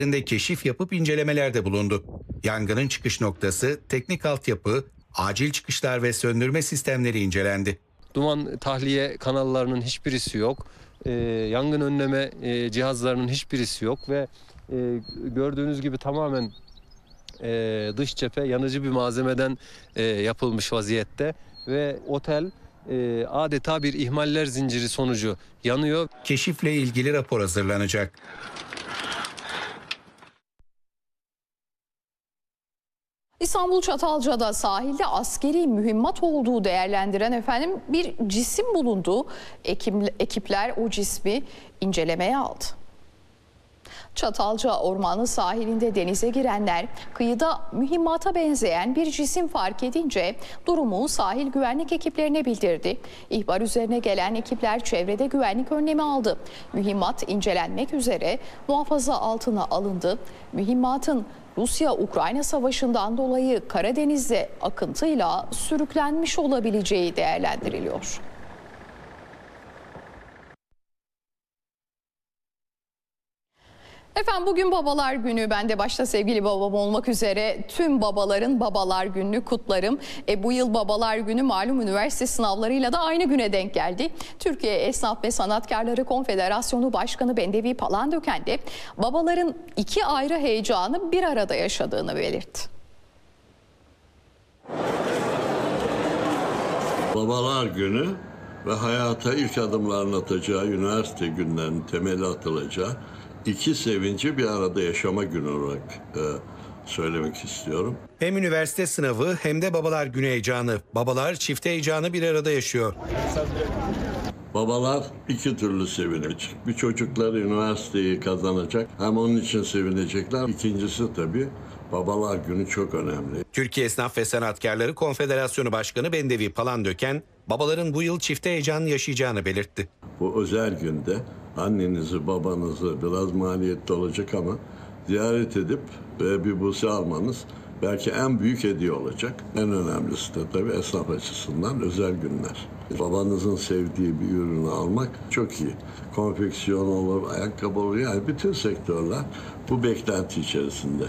keşif yapıp incelemelerde bulundu. Yangının çıkış noktası, teknik altyapı, acil çıkışlar ve söndürme sistemleri incelendi. Duman tahliye kanallarının hiçbirisi yok. Yangın önleme cihazlarının hiçbirisi yok ve gördüğünüz gibi tamamen dış cephe yanıcı bir malzemeden yapılmış vaziyette ve otel adeta bir ihmaller zinciri sonucu yanıyor. Keşifle ilgili rapor hazırlanacak. İstanbul Çatalca'da sahilde askeri mühimmat olduğu değerlendiren bir cisim bulundu. Ekipler o cismi incelemeye aldı. Çatalca Ormanı sahilinde denize girenler kıyıda mühimmata benzeyen bir cisim fark edince durumu sahil güvenlik ekiplerine bildirdi. İhbar üzerine gelen ekipler çevrede güvenlik önlemi aldı. Mühimmat incelenmek üzere muhafaza altına alındı. Mühimmatın Rusya-Ukrayna savaşından dolayı Karadeniz'de akıntıyla sürüklenmiş olabileceği değerlendiriliyor. Bugün Babalar Günü. Ben de başta sevgili babam olmak üzere tüm babaların Babalar Günü'nü kutlarım. Bu yıl Babalar Günü malum üniversite sınavlarıyla da aynı güne denk geldi. Türkiye Esnaf ve Sanatkarları Konfederasyonu Başkanı Bendevi Palandöken de babaların iki ayrı heyecanı bir arada yaşadığını belirtti. Babalar Günü ve hayata ilk adımlarını atacağı üniversite günlerinin temeli atılacağı İki sevinci bir arada yaşama günü olarak söylemek istiyorum. Hem üniversite sınavı hem de Babalar Günü heyecanı. Babalar çift heyecanı bir arada yaşıyor. Babalar iki türlü sevinecek. Bir, çocukları üniversiteyi kazanacak. Hem onun için sevinecekler. İkincisi tabii Babalar Günü çok önemli. Türkiye Esnaf ve Sanatkarları Konfederasyonu Başkanı Bendevi Palandöken, babaların bu yıl çifte heyecan yaşayacağını belirtti. Bu özel günde annenizi, babanızı biraz maliyetli olacak ama ziyaret edip bir buse almanız belki en büyük hediye olacak. En önemlisi de tabii esnaf açısından özel günler. Babanızın sevdiği bir ürünü almak çok iyi. Konfeksiyon olur, ayakkabı olur, yani bütün sektörler bu beklenti içerisinde.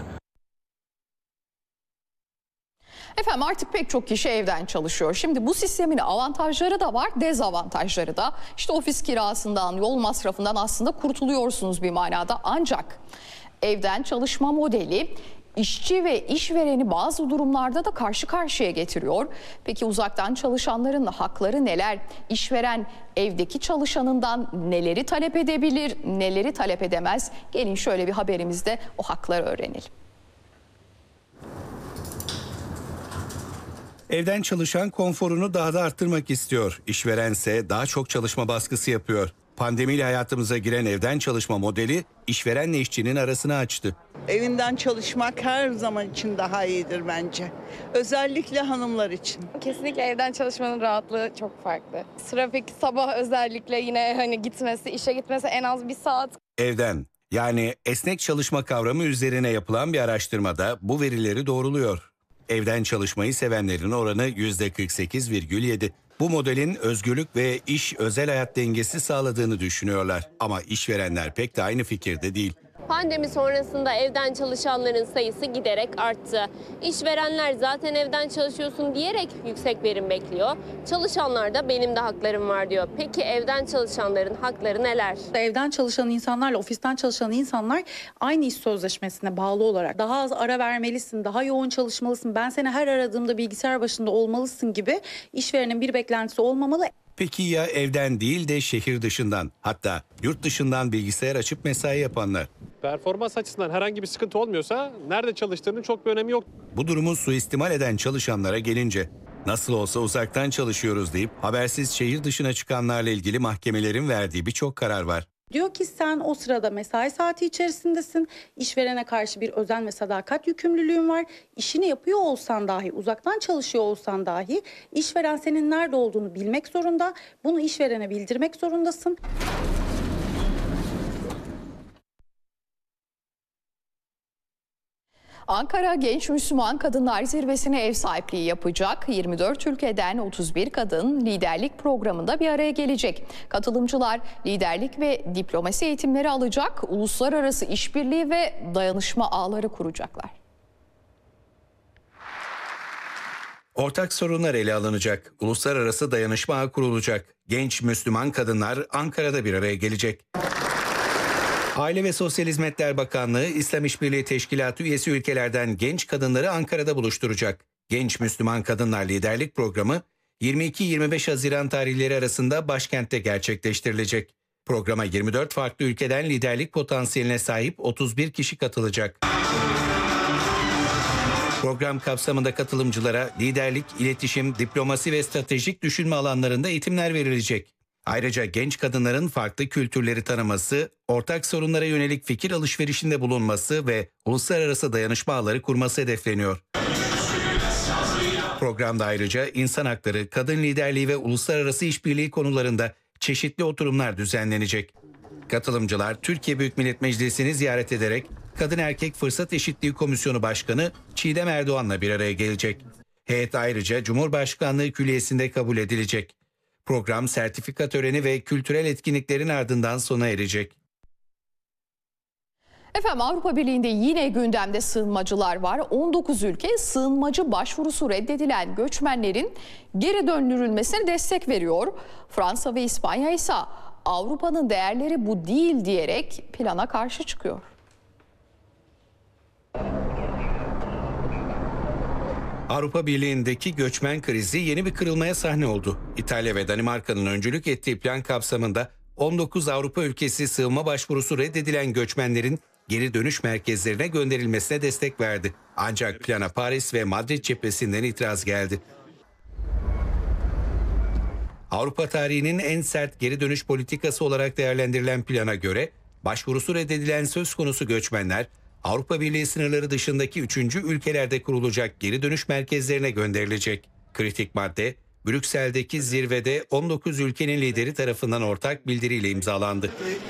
Artık pek çok kişi evden çalışıyor. Şimdi bu sistemin avantajları da var, dezavantajları da. İşte ofis kirasından, yol masrafından aslında kurtuluyorsunuz bir manada. Ancak evden çalışma modeli işçi ve işvereni bazı durumlarda da karşı karşıya getiriyor. Peki uzaktan çalışanların hakları neler? İşveren evdeki çalışanından neleri talep edebilir, neleri talep edemez? Gelin şöyle bir haberimizde o hakları öğrenelim. Evden çalışan konforunu daha da arttırmak istiyor. İşverense daha çok çalışma baskısı yapıyor. Pandemiyle hayatımıza giren evden çalışma modeli işverenle işçinin arasını açtı. Evinden çalışmak her zaman için daha iyidir bence. Özellikle hanımlar için. Kesinlikle evden çalışmanın rahatlığı çok farklı. Trafik sabah özellikle yine gitmesi, işe gitmesi en az bir saat. Evden, yani esnek çalışma kavramı üzerine yapılan bir araştırmada bu verileri doğruluyor. Evden çalışmayı sevenlerin oranı %48,7. Bu modelin özgürlük ve iş özel hayat dengesi sağladığını düşünüyorlar. Ama işverenler pek de aynı fikirde değil. Pandemi sonrasında evden çalışanların sayısı giderek arttı. İşverenler zaten evden çalışıyorsun diyerek yüksek verim bekliyor. Çalışanlar da benim de haklarım var diyor. Peki evden çalışanların hakları neler? Evden çalışan insanlarla ofisten çalışan insanlar aynı iş sözleşmesine bağlı olarak daha az ara vermelisin, daha yoğun çalışmalısın, ben seni her aradığımda bilgisayar başında olmalısın gibi işverenin bir beklentisi olmamalı. Peki ya evden değil de şehir dışından, hatta yurt dışından bilgisayar açıp mesai yapanlar? Performans açısından herhangi bir sıkıntı olmuyorsa nerede çalıştığının çok bir önemi yok. Bu durumu suistimal eden çalışanlara gelince, nasıl olsa uzaktan çalışıyoruz deyip habersiz şehir dışına çıkanlarla ilgili mahkemelerin verdiği birçok karar var. Diyor ki sen o sırada mesai saati içerisindesin, işverene karşı bir özen ve sadakat yükümlülüğün var. İşini yapıyor olsan dahi, uzaktan çalışıyor olsan dahi işveren senin nerede olduğunu bilmek zorunda. Bunu işverene bildirmek zorundasın. Ankara Genç Müslüman Kadınlar Zirvesi'ne ev sahipliği yapacak. 24 ülkeden 31 kadın liderlik programında bir araya gelecek. Katılımcılar liderlik ve diplomasi eğitimleri alacak, uluslararası işbirliği ve dayanışma ağları kuracaklar. Ortak sorunlar ele alınacak, uluslararası dayanışma ağı kurulacak. Genç Müslüman kadınlar Ankara'da bir araya gelecek. Aile ve Sosyal Hizmetler Bakanlığı, İslam İşbirliği Teşkilatı üyesi ülkelerden genç kadınları Ankara'da buluşturacak. Genç Müslüman Kadınlar Liderlik Programı 22-25 Haziran tarihleri arasında başkentte gerçekleştirilecek. Programa 24 farklı ülkeden liderlik potansiyeline sahip 31 kişi katılacak. Program kapsamında katılımcılara liderlik, iletişim, diplomasi ve stratejik düşünme alanlarında eğitimler verilecek. Ayrıca genç kadınların farklı kültürleri tanıması, ortak sorunlara yönelik fikir alışverişinde bulunması ve uluslararası dayanışma ağları kurması hedefleniyor. Programda ayrıca insan hakları, kadın liderliği ve uluslararası işbirliği konularında çeşitli oturumlar düzenlenecek. Katılımcılar Türkiye Büyük Millet Meclisi'ni ziyaret ederek Kadın Erkek Fırsat Eşitliği Komisyonu Başkanı Çiğdem Erdoğan'la bir araya gelecek. Heyet ayrıca Cumhurbaşkanlığı Külliyesi'nde kabul edilecek. Program sertifika töreni ve kültürel etkinliklerin ardından sona erecek. Efendim, Avrupa Birliği'nde yine gündemde sığınmacılar var. 19 ülke sığınmacı başvurusu reddedilen göçmenlerin geri döndürülmesine destek veriyor. Fransa ve İspanya ise Avrupa'nın değerleri bu değil diyerek plana karşı çıkıyor. Avrupa Birliği'ndeki göçmen krizi yeni bir kırılmaya sahne oldu. İtalya ve Danimarka'nın öncülük ettiği plan kapsamında 19 Avrupa ülkesi sığınma başvurusu reddedilen göçmenlerin geri dönüş merkezlerine gönderilmesine destek verdi. Ancak plana Paris ve Madrid cephesinden itiraz geldi. Avrupa tarihinin en sert geri dönüş politikası olarak değerlendirilen plana göre başvurusu reddedilen söz konusu göçmenler Avrupa Birliği sınırları dışındaki 3. ülkelerde kurulacak geri dönüş merkezlerine gönderilecek. Kritik madde Brüksel'deki zirvede 19 ülkenin lideri tarafından ortak bildiriyle imzalandı.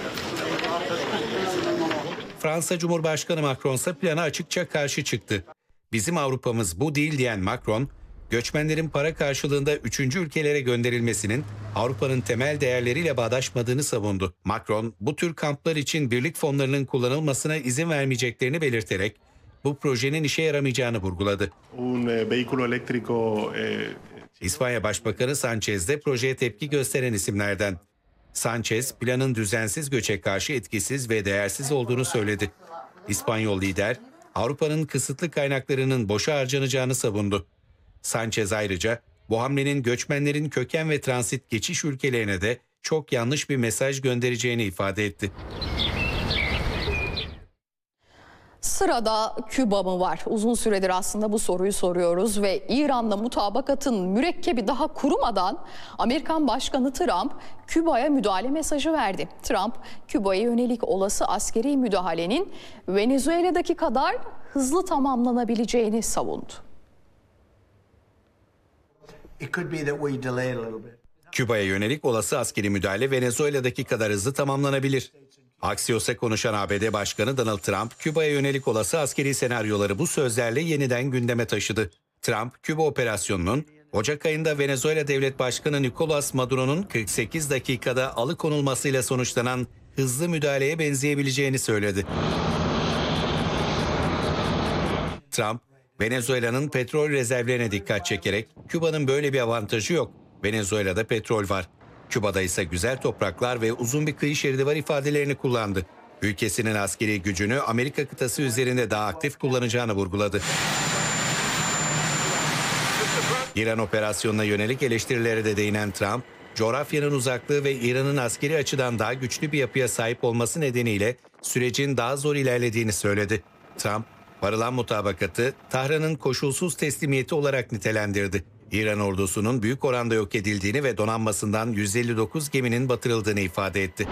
Fransa Cumhurbaşkanı Macron ise plana açıkça karşı çıktı. Bizim Avrupa'mız bu değil diyen Macron, göçmenlerin para karşılığında 3. ülkelere gönderilmesinin Avrupa'nın temel değerleriyle bağdaşmadığını savundu. Macron, bu tür kamplar için birlik fonlarının kullanılmasına izin vermeyeceklerini belirterek bu projenin işe yaramayacağını vurguladı. İspanya Başbakanı Sanchez de projeye tepki gösteren isimlerden. Sanchez, planın düzensiz göçe karşı etkisiz ve değersiz olduğunu söyledi. İspanyol lider, Avrupa'nın kısıtlı kaynaklarının boşa harcanacağını savundu. Sanchez ayrıca bu hamlenin göçmenlerin köken ve transit geçiş ülkelerine de çok yanlış bir mesaj göndereceğini ifade etti. Sırada Küba mı var? Uzun süredir aslında bu soruyu soruyoruz ve İran'la mutabakatın mürekkebi daha kurumadan Amerikan Başkanı Trump Küba'ya müdahale mesajı verdi. Trump, Küba'ya yönelik olası askeri müdahalenin Venezuela'daki kadar hızlı tamamlanabileceğini savundu. Küba'ya yönelik olası askeri müdahale Venezuela'daki kadar hızlı tamamlanabilir. Axios'a konuşan ABD Başkanı Donald Trump, Küba'ya yönelik olası askeri senaryoları bu sözlerle yeniden gündeme taşıdı. Trump, Küba operasyonunun Ocak ayında Venezuela Devlet Başkanı Nicolas Maduro'nun 48 dakikada alıkonulmasıyla sonuçlanan hızlı müdahaleye benzeyebileceğini söyledi. Trump, Venezuela'nın petrol rezervlerine dikkat çekerek Küba'nın böyle bir avantajı yok. Venezuela'da petrol var. Küba'da ise güzel topraklar ve uzun bir kıyı şeridi var ifadelerini kullandı. Ülkesinin askeri gücünü Amerika kıtası üzerinde daha aktif kullanacağını vurguladı. İran operasyonuna yönelik eleştirilere de değinen Trump, coğrafyanın uzaklığı ve İran'ın askeri açıdan daha güçlü bir yapıya sahip olması nedeniyle sürecin daha zor ilerlediğini söyledi. Trump, varılan mutabakatı Tahran'ın koşulsuz teslimiyeti olarak nitelendirdi. İran ordusunun büyük oranda yok edildiğini ve donanmasından 159 geminin batırıldığını ifade etti.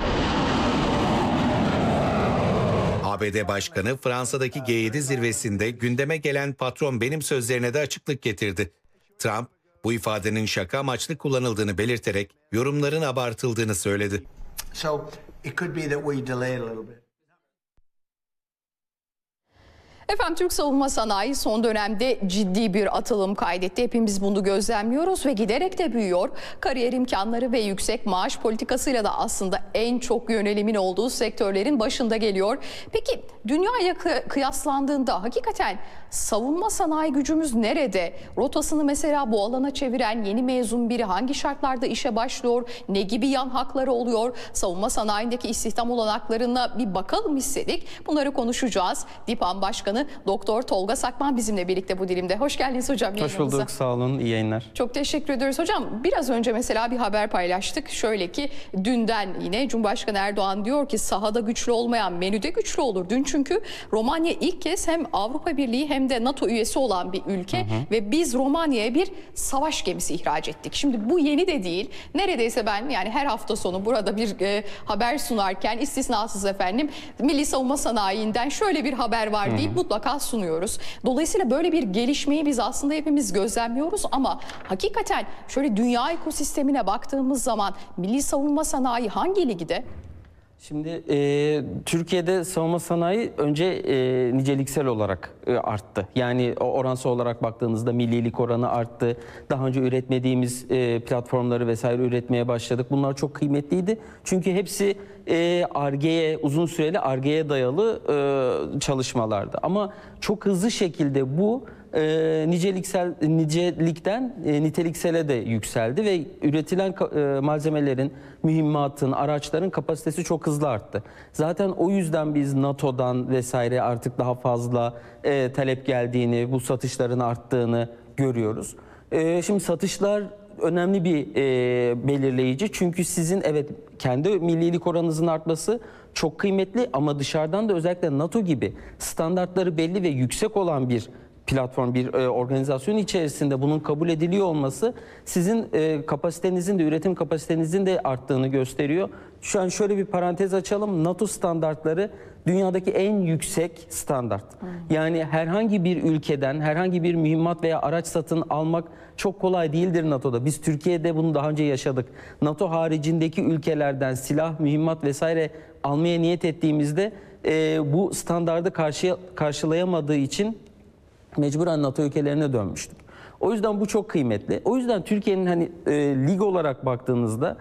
ABD Başkanı Fransa'daki G7 zirvesinde gündeme gelen patron benim sözlerine de açıklık getirdi. Trump, bu ifadenin şaka amaçlı kullanıldığını belirterek yorumların abartıldığını söyledi. Efendim Türk savunma sanayi son dönemde ciddi bir atılım kaydetti. Hepimiz bunu gözlemliyoruz ve giderek de büyüyor. Kariyer imkanları ve yüksek maaş politikasıyla da aslında en çok yönelimin olduğu sektörlerin başında geliyor. Peki dünyaya kıyaslandığında hakikaten savunma sanayi gücümüz nerede? Rotasını mesela bu alana çeviren yeni mezun biri hangi şartlarda işe başlıyor? Ne gibi yan hakları oluyor? Savunma sanayindeki istihdam olanaklarına bir bakalım istedik. Bunları konuşacağız. DİPAM Başkanı Doktor Tolga Sakman bizimle birlikte bu dilimde. Hoş geldiniz hocam yayınımıza. Hoş bulduk, sağ olun, iyi yayınlar. Çok teşekkür ediyoruz hocam. Biraz önce mesela bir haber paylaştık. Şöyle ki dünden yine Cumhurbaşkanı Erdoğan diyor ki sahada güçlü olmayan menüde güçlü olur. Dün çünkü Romanya ilk kez hem Avrupa Birliği hem de NATO üyesi olan bir ülke ve biz Romanya'ya bir savaş gemisi ihraç ettik. Şimdi bu yeni de değil. Neredeyse ben yani her hafta sonu burada bir haber sunarken istisnasız efendim Milli Savunma Sanayi'nden şöyle bir haber var deyip mutlaka sunuyoruz. Dolayısıyla böyle bir gelişmeyi biz aslında hepimiz gözlemliyoruz ama hakikaten şöyle dünya ekosistemine baktığımız zaman Milli Savunma Sanayi hangi ligde? Şimdi Türkiye'de savunma sanayi önce niceliksel olarak arttı. Yani oransal olarak baktığınızda millilik oranı arttı. Daha önce üretmediğimiz platformları vesaire üretmeye başladık. Bunlar çok kıymetliydi. Çünkü hepsi Ar-Ge'ye, uzun süreli Ar-Ge'ye dayalı çalışmalardı. Ama çok hızlı şekilde bu nicelikten niteliksele de yükseldi ve üretilen malzemelerin, mühimmatın, araçların kapasitesi çok hızlı arttı. Zaten o yüzden biz NATO'dan vesaire artık daha fazla talep geldiğini, bu satışların arttığını görüyoruz. Şimdi satışlar önemli bir belirleyici. Çünkü sizin evet kendi millilik oranınızın artması çok kıymetli ama dışarıdan da özellikle NATO gibi standartları belli ve yüksek olan bir platform, bir organizasyon içerisinde bunun kabul ediliyor olması sizin kapasitenizin de, üretim kapasitenizin de arttığını gösteriyor. Şu an şöyle bir parantez açalım. NATO standartları dünyadaki en yüksek standart. Yani herhangi bir ülkeden herhangi bir mühimmat veya araç satın almak çok kolay değildir NATO'da. Biz Türkiye'de bunu daha önce yaşadık. NATO haricindeki ülkelerden silah, mühimmat vesaire almaya niyet ettiğimizde bu standardı karşılayamadığı için mecburen NATO ülkelerine dönmüştük. O yüzden bu çok kıymetli. O yüzden Türkiye'nin hani lig olarak baktığınızda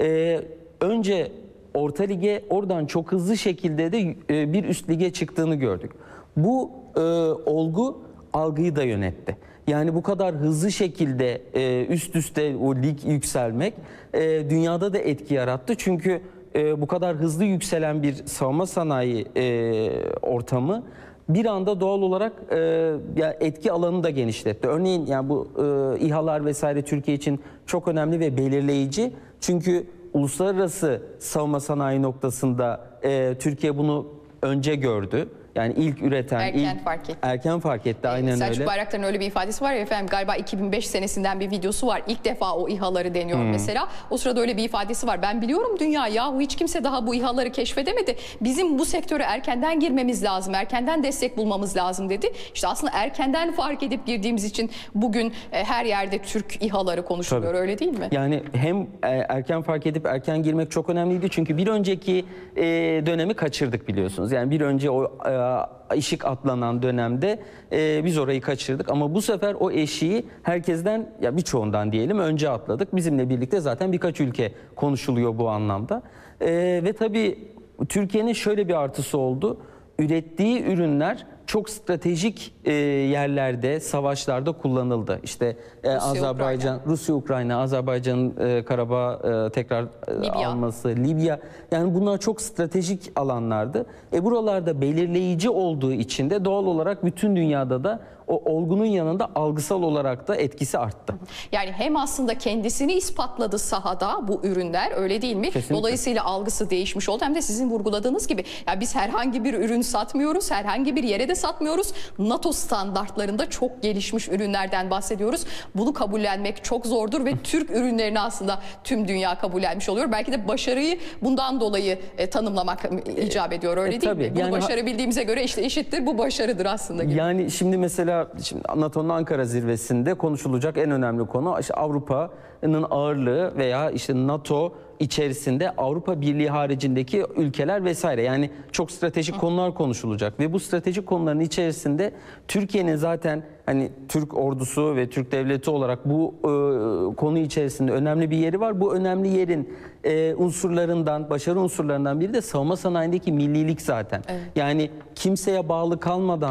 önce orta lige, oradan çok hızlı şekilde de bir üst lige çıktığını gördük. Bu olgu algıyı da yönetti. Yani bu kadar hızlı şekilde üst üste o lig yükselmek dünyada da etki yarattı. Çünkü bu kadar hızlı yükselen bir savunma sanayi ortamı bir anda doğal olarak etki alanını da genişletti. Örneğin yani bu İHA'lar vesaire Türkiye için çok önemli ve belirleyici. Çünkü uluslararası savunma sanayi noktasında Türkiye bunu önce gördü. Yani ilk üreten, erken fark etti aynen Selçuk öyle. Bayraktar'ın öyle bir ifadesi var ya efendim, galiba 2005 senesinden bir videosu var. İlk defa o İHA'ları deniyor mesela. O sırada öyle bir ifadesi var. Ben biliyorum dünya yahu hiç kimse daha bu İHA'ları keşfedemedi. Bizim bu sektöre erkenden girmemiz lazım, erkenden destek bulmamız lazım dedi. İşte aslında erkenden fark edip girdiğimiz için bugün her yerde Türk İHA'ları konuşuluyor. Tabii. Öyle değil mi? Yani hem erken fark edip erken girmek çok önemliydi. Çünkü bir önceki dönemi kaçırdık biliyorsunuz. Yani bir önce o eşik atlanan dönemde biz orayı kaçırdık ama bu sefer o eşiği herkesten, ya birçoğundan diyelim, önce atladık. Bizimle birlikte zaten birkaç ülke konuşuluyor bu anlamda. Ve tabii Türkiye'nin şöyle bir artısı oldu. Ürettiği ürünler çok stratejik yerlerde, savaşlarda kullanıldı. İşte Azerbaycan, Rusya, Ukrayna, Azerbaycan'ın Karabağ tekrar alması, Libya. Yani bunlar çok stratejik alanlardı. Buralarda belirleyici olduğu için de doğal olarak bütün dünyada da o olgunun yanında algısal olarak da etkisi arttı. Yani hem aslında kendisini ispatladı sahada bu ürünler, öyle değil mi? Kesinlikle. Dolayısıyla algısı değişmiş oldu. Hem de sizin vurguladığınız gibi ya biz herhangi bir ürün satmıyoruz, herhangi bir yere de satmıyoruz. NATO standartlarında çok gelişmiş ürünlerden bahsediyoruz. Bunu kabullenmek çok zordur ve Türk ürünlerini aslında tüm dünya kabullenmiş oluyor. Belki de başarıyı bundan dolayı tanımlamak icap ediyor, öyle değil tabii. mi? Bunu Yani başarabildiğimize göre işte eşittir, bu başarıdır aslında gibi. Yani şimdi mesela NATO'nun Ankara zirvesinde konuşulacak en önemli konu işte Avrupa'nın ağırlığı veya işte NATO içerisinde Avrupa Birliği haricindeki ülkeler vesaire, yani çok stratejik konular konuşulacak ve bu stratejik konuların içerisinde Türkiye'nin zaten hani Türk ordusu ve Türk devleti olarak bu konu içerisinde önemli bir yeri var. Bu önemli yerin unsurlarından, başarı unsurlarından biri de savunma sanayindeki millilik zaten. Evet. Yani kimseye bağlı kalmadan